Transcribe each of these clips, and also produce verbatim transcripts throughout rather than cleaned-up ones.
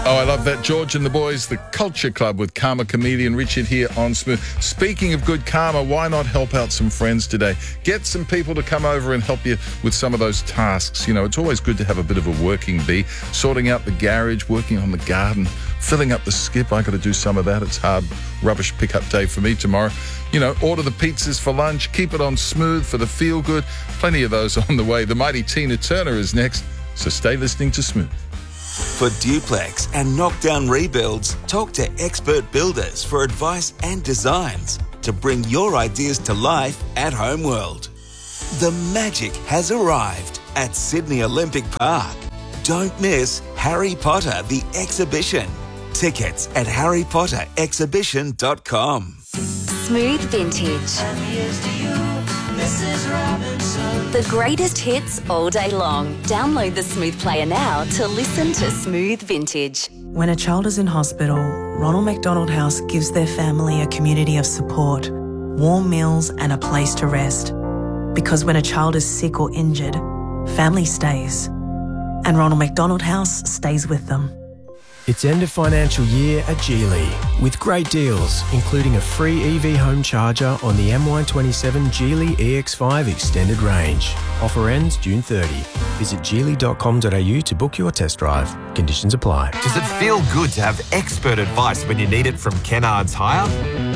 Oh, I love that. George and the Boys, the Culture Club with Karma Comedian Richard here on Smooth. Speaking of good karma, why not help out some friends today? Get some people to come over and help you with some of those tasks. You know, it's always good to have a bit of a working bee, sorting out the garage, working on the garden, filling up the skip. I got to do some of that. It's hard rubbish pickup day for me tomorrow. You know, order the pizzas for lunch, keep it on Smooth for the feel good. Plenty of those on the way. The mighty Tina Turner is next, so stay listening to Smooth. For duplex and knockdown rebuilds, talk to expert builders for advice and designs to bring your ideas to life at Homeworld. The magic has arrived at Sydney Olympic Park. Don't miss Harry Potter the Exhibition. Tickets at harry potter exhibition dot com. Smooth Vintage. The greatest hits all day long. Download the Smooth Player now to listen to Smooth Vintage. When a child is in hospital, Ronald McDonald House gives their family a community of support, warm meals and a place to rest. Because when a child is sick or injured, family stays. And Ronald McDonald House stays with them. It's end of financial year at Geely with great deals, including a free E V home charger on the M Y twenty-seven Geely E X five Extended Range. Offer ends June thirtieth. Visit geely dot com dot a u to book your test drive. Conditions apply. Does it feel good to have expert advice when you need it from Kennards Hire?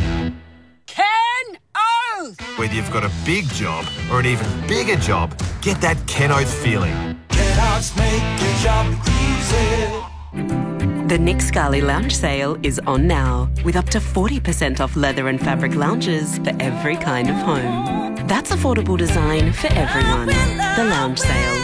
Ken Oath! Whether you've got a big job or an even bigger job, get that Ken Oath feeling. Kennards make your job easy. The Nick Scali Lounge Sale is on now, with up to forty percent off leather and fabric lounges for every kind of home. That's affordable design for everyone. The Lounge Sale.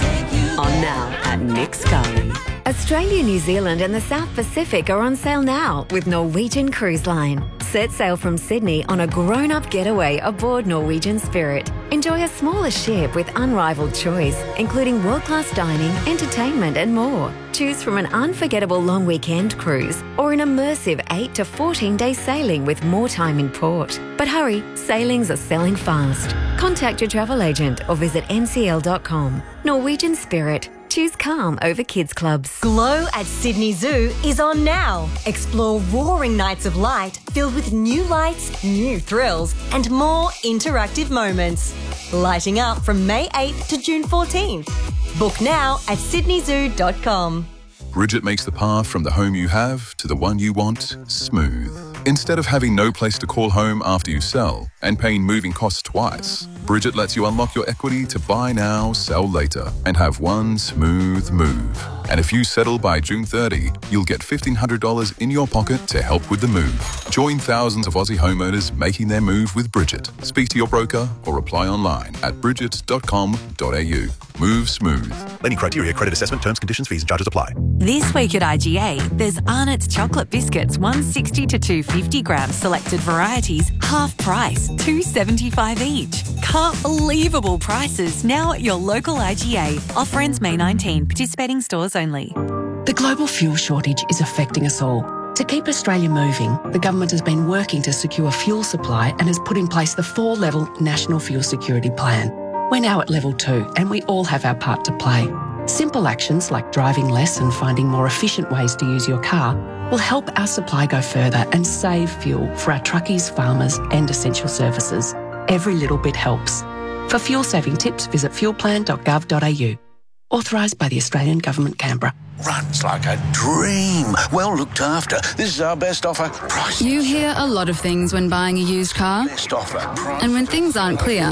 On now at Nick Scali. Australia, New Zealand and the South Pacific are on sale now with Norwegian Cruise Line. Set sail from Sydney on a grown-up getaway aboard Norwegian Spirit. Enjoy a smaller ship with unrivaled choice, including world-class dining, entertainment and more. Choose from an unforgettable long weekend cruise or an immersive eight to fourteen day sailing with more time in port. But hurry, sailings are selling fast. Contact your travel agent or visit n c l dot com. Norwegian Spirit. Choose calm over kids clubs. Glow at Sydney Zoo is on now. Explore roaring nights of light filled with new lights, new thrills and more interactive moments. Lighting up from May eighth to June fourteenth. Book now at sydney zoo dot com. Bridget makes the path from the home you have to the one you want smooth. Instead of having no place to call home after you sell and paying moving costs twice, Bridget lets you unlock your equity to buy now, sell later, and have one smooth move. And if you settle by June thirtieth, you'll get fifteen hundred dollars in your pocket to help with the move. Join thousands of Aussie homeowners making their move with Bridget. Speak to your broker or apply online at bridget dot com dot a u. Move smooth. Any criteria, credit assessment, terms, conditions, fees and charges apply. This week at I G A, there's Arnott's chocolate biscuits, one sixty to two fifty grams, selected varieties, half price, two seventy-five each. Can't believable prices now at your local I G A. Offer ends May nineteenth. Participating stores only. The global fuel shortage is affecting us all. To keep Australia moving, the government has been working to secure fuel supply and has put in place the four-level National Fuel Security Plan. We're now at level two and we all have our part to play. Simple actions like driving less and finding more efficient ways to use your car will help our supply go further and save fuel for our truckies, farmers and essential services. Every little bit helps. For fuel saving tips, visit fuel plan dot gov dot a u. Authorised by the Australian Government, Canberra. Runs like a dream. Well looked after. This is our best offer. Price. You hear a lot of things when buying a used car. Best offer. Price. And when things aren't clear,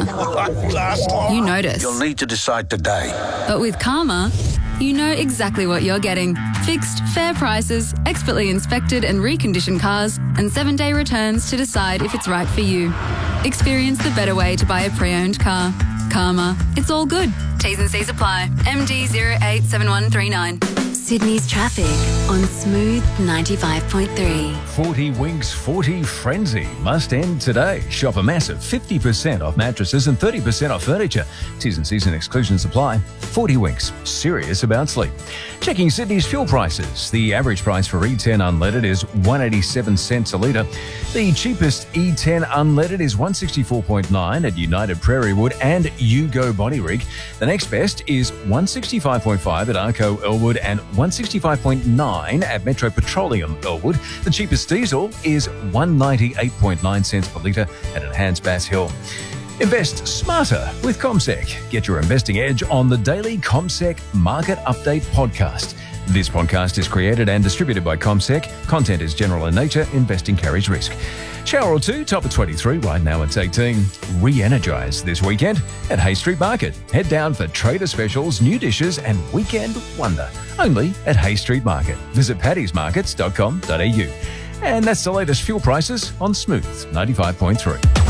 you notice. You'll need to decide today. But with Karma, you know exactly what you're getting. Fixed, fair prices, expertly inspected and reconditioned cars, and seven-day returns to decide if it's right for you. Experience the better way to buy a pre-owned car. Karma. It's all good. T's and C's apply. M D zero eight seven one three nine. Sydney's traffic on Smooth ninety-five point three. forty Winks forty Frenzy must end today. Shop a massive fifty percent off mattresses and thirty percent off furniture. T's and C's and exclusions apply. forty Winks, serious about sleep. Checking Sydney's fuel prices. The average price for E ten unleaded is one eighty-seven cents a litre. The cheapest E ten unleaded is one sixty-four point nine at United Prairie Wood and Ugo Body Rig. The next best is one sixty-five point five at Arco Elwood and one sixty-five point nine at Metro Petroleum Elwood. The cheapest diesel is one ninety-eight point nine cents per litre at Enhanced Bass Hill. Invest smarter with CommSec. Get your investing edge on the daily CommSec Market Update podcast. This podcast is created and distributed by CommSec. Content is general in nature. Investing carries risk. Shower or two, top of twenty-three. Right now it's eighteen. Re-energise this weekend at Hay Street Market. Head down for trader specials, new dishes and weekend wonder. Only at Hay Street Market. Visit paddies markets dot com dot a u. And that's the latest fuel prices on Smooth ninety-five point three.